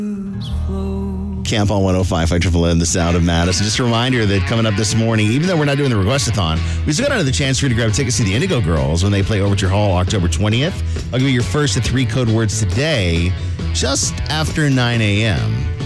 Camp on 105.5 Triple M, the sound of Madison. Just a reminder that coming up this morning, even though we're not doing the Request-a-thon, we still got another chance for you to grab tickets to the Indigo Girls when they play Overture Hall October 20th. I'll give you your first of 3 code words today, just after 9 a.m.